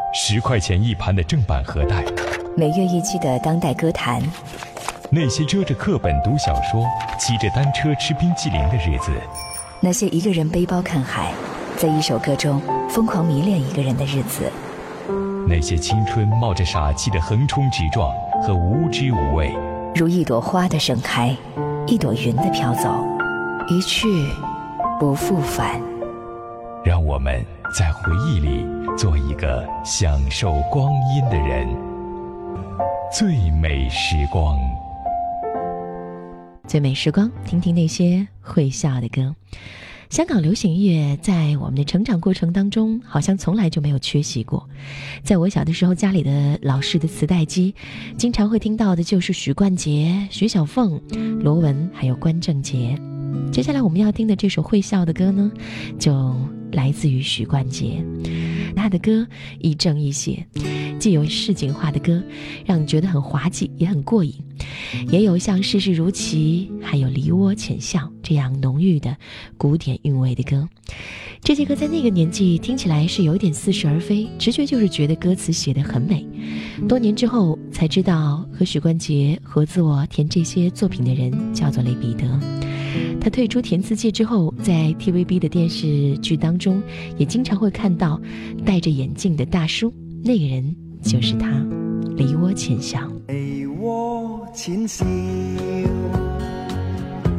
10块钱一盘的正版盒带， 每月一期的当代歌坛， 那些遮着课本读小说、骑着单车吃冰淇淋的日子， 那些一个人背包看海，在一首歌中疯狂迷恋一个人的日子， 那些青春冒着傻气的横冲直撞和无知无畏， 如一朵花的盛开，一朵云的飘走，一去不复返。 让我们在回忆里做一个享受光阴的人。最美时光， 最美时光，听听那些会笑的歌。香港流行音乐在我们的成长过程当中好像从来就没有缺席过。在我小的时候，家里的老式的磁带机经常会听到的就是许冠杰、徐小凤、罗文还有关正杰。接下来我们要听的这首会笑的歌呢，就来自于许冠杰。他的歌亦正亦邪，既有市井化的歌让你觉得很滑稽也很过瘾，也有像世事如棋还有梨涡浅笑这样浓郁的古典韵味的歌。这些歌在那个年纪听起来是有点似是而非，直觉就是觉得歌词写得很美。多年之后才知道，和许冠杰合作填这些作品的人叫做雷彼得。他退出填词界之后，在 TVB 的电视剧当中也经常会看到戴着眼镜的大叔，那个人就是他，梨涡浅笑。 梨涡浅笑